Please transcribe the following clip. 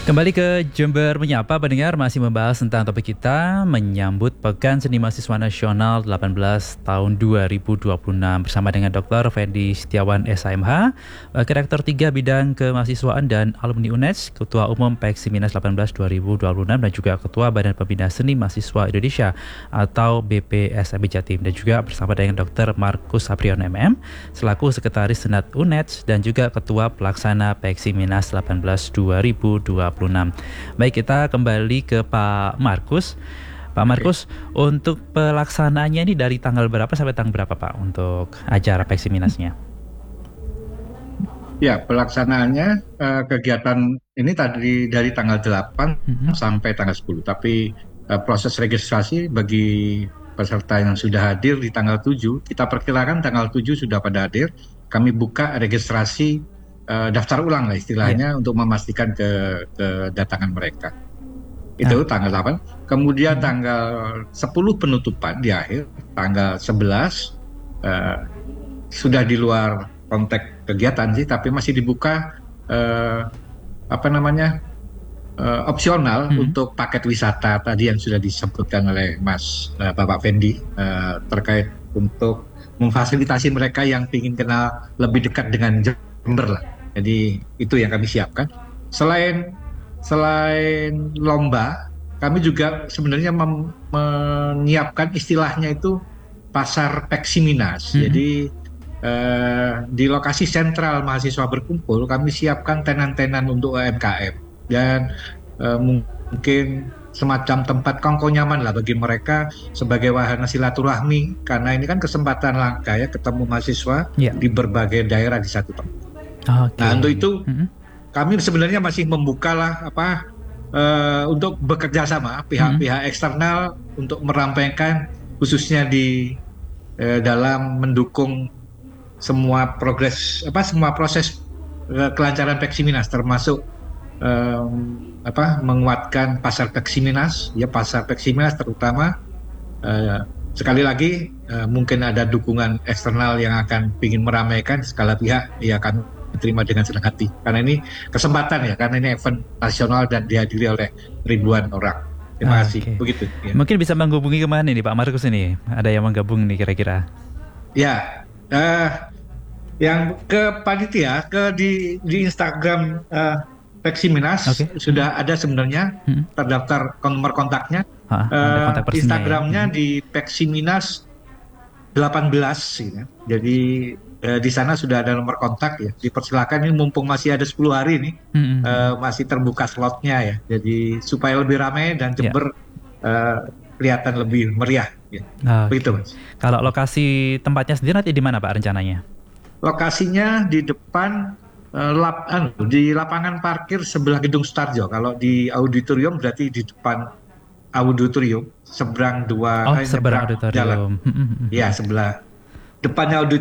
Kembali ke Jember Menyapa, pendengar masih membahas tentang topik kita menyambut Pekan Seni Mahasiswa Nasional 18 tahun 2026 bersama dengan Dr. Fendi Setiawan SHMH, Wakil Rektor 3 Bidang Kemahasiswaan dan Alumni UNES, Ketua Umum Peksiminas 18 2026 dan juga Ketua Badan Pembina Seni Mahasiswa Indonesia atau BPSMB Jatim, dan juga bersama dengan Dr. Markus Saprion MM selaku Sekretaris Senat UNES dan juga Ketua Pelaksana Peksiminas 18 2026. Baik, kita kembali ke Pak Markus. Pak Markus, untuk pelaksanaannya ini dari tanggal berapa sampai tanggal berapa Pak untuk acara Peksiminasnya? Ya, pelaksanaannya kegiatan ini tadi dari tanggal 8 sampai tanggal 10. Tapi proses registrasi bagi peserta yang sudah hadir di tanggal 7, kita perkirakan tanggal 7 sudah pada hadir. Kami buka registrasi daftar ulang lah istilahnya untuk memastikan kedatangan mereka. Itu tanggal 8. Kemudian tanggal 10 penutupan di akhir, tanggal 11 sudah di luar konteks kegiatan sih, tapi masih dibuka opsional untuk paket wisata tadi yang sudah disebutkan oleh Bapak Fendi terkait untuk memfasilitasi mereka yang ingin kenal lebih dekat dengan Jember lah. Jadi itu yang kami siapkan. Selain lomba, kami juga sebenarnya menyiapkan istilahnya itu pasar Peksiminas. Jadi di lokasi sentral mahasiswa berkumpul, kami siapkan tenan-tenan untuk UMKM dan mungkin semacam tempat kongko nyaman lah bagi mereka sebagai wahana silaturahmi, karena ini kan kesempatan langka ya ketemu mahasiswa di berbagai daerah di satu tempat. Nah, untuk itu kami sebenarnya masih membuka lah untuk bekerja sama pihak-pihak eksternal untuk merampaikan khususnya di dalam mendukung semua proses kelancaran Peksiminas, termasuk menguatkan pasar Peksiminas, ya pasar Peksiminas terutama. Sekali lagi mungkin ada dukungan eksternal yang akan ingin meramaikan skala pihak, ya kami terima dengan senang hati karena ini kesempatan ya, karena ini event nasional dan dihadiri oleh ribuan orang. Terima kasih. Begitu. Ya. Mungkin bisa menghubungi kemana nih Pak Markus ini? Ada yang menggabung nih kira-kira? Ya, yang ke panitia di Instagram Peksiminas sudah ada sebenarnya terdaftar nomor kontaknya. Kontak Instagramnya di Peksiminas 18 ya. Jadi di sana sudah ada nomor kontak ya. Dipersilakan, ini mumpung masih ada 10 hari nih, masih terbuka slotnya ya. Jadi supaya lebih ramai dan Jember kelihatan lebih meriah. Ya. Begitu Mas. Kalau lokasi tempatnya sendiri nanti di mana Pak rencananya? Lokasinya di depan di lapangan parkir sebelah Gedung Sutarjo. Kalau di auditorium berarti di depan auditorium, seberang auditorium. jalan. Ya, sebelah depannya auditorium.